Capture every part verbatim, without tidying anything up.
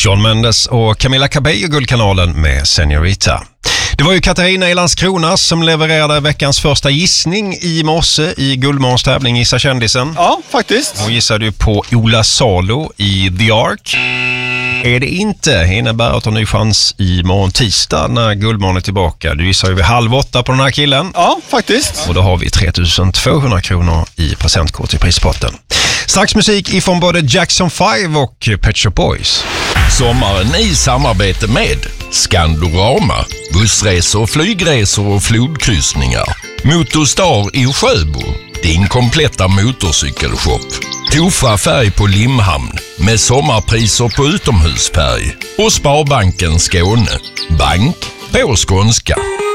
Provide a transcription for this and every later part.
Shawn Mendes och Camila Cabello, Guldkanalen med Senorita. Det var ju Katarina i Landskrona som levererade veckans första gissning i morse i Guldmorgons tävling Gissa kändisen. Ja, faktiskt. Hon gissade ju på Ola Salo i The Ark. Är det inte, innebär att hon har ny chans i morgon tisdag när Guldmorgon är tillbaka. Du gissar ju vid halv åtta på den här killen. Ja, faktiskt. Och då har vi tre tusen tvåhundra kronor i presentkort i prispotten. Strax musik ifrån både Jackson five och Pet Shop Boys. Sommaren i samarbete med Skandorama, bussresor, flygresor och flodkryssningar. Motorstar i Sjöbo, din kompletta motorcykelshop. Tofa färg på Limhamn med sommarpriser på utomhusfärg. Och Sparbanken Skåne, bank på skånska.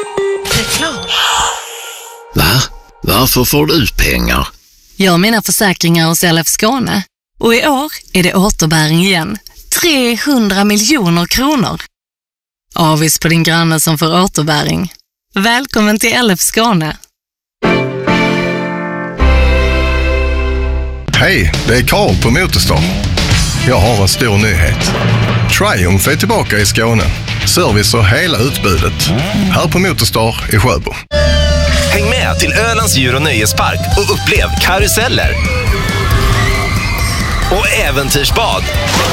Va? Varför får du ut pengar? Jag har mina försäkringar hos L F Skåne. Och i år är det återbäring igen. trehundra miljoner kronor. Avis på din granne som får återbäring. Välkommen till L F Skåne. Hej, det är Karl på Motorstar. Jag har en stor nyhet. Triumph är tillbaka i Skåne. Service och hela utbudet. Här på Motorstar i Sjöbo. Häng med till Ölands djur- och nöjespark och upplev karuseller och äventyrsbad.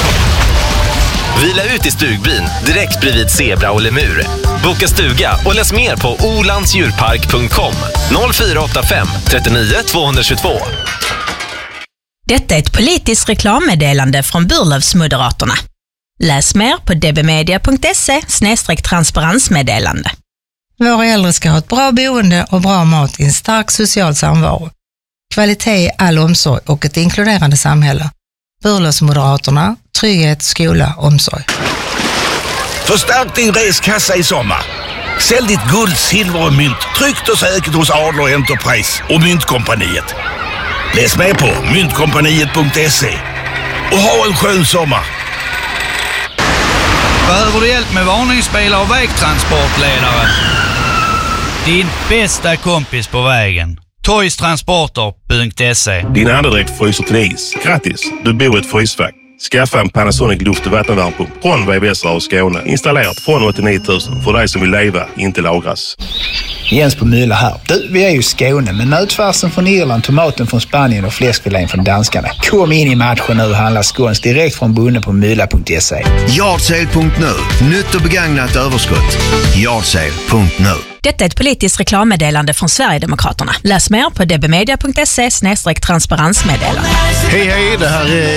Vila ut i stugbyn direkt bredvid zebra och lemur. Boka stuga och läs mer på olandsdjurpark punkt com noll fyra åtta fem trettionio tvåhundratjugotvå. Detta är ett politiskt reklammeddelande från Burlövsmoderaterna. Läs mer på dbmedia punkt se snedstreck transparensmeddelande. Våra äldre ska ha ett bra boende och bra mat i en stark social samvaro. Kvalitet i all omsorg och ett inkluderande samhälle. Burlövsmoderaterna, trygghet, skola, omsorg. Förstärk din reskassa i sommar. Sälj ditt guld, silver och mynt tryggt och säkert hos Adler Enterprise och Myntkompaniet. Läs med på myntkompaniet punkt se och ha en skön sommar. Behöver du hjälp med varningsbilar och vägtransportledare? Din bästa kompis på vägen. toys transporter punkt se. Din andedräkt fryser till is. Grattis, du bor i ett frysfack. Skaffa en Panasonic luft- och vattenvärmepump från V V S och Skåne. Installerat från åttionio tusen för dig som vill leva, inte lagras. Jens på Mylla här. Du, vi är ju i Skåne, men nötfärsen från Irland, tomaten från Spanien och fläskfilén från danskarna. Kom in i matchen nu och handla skåns direkt från bonden på mylla punkt se. Yardsale punkt nu. Nytt och begagnat överskott. Yardsale punkt nu. Detta är ett politiskt reklammeddelande från Sverigedemokraterna. Läs mer på dbmedia punkt se snedstreck transparensmeddelande. Hej hej, det här är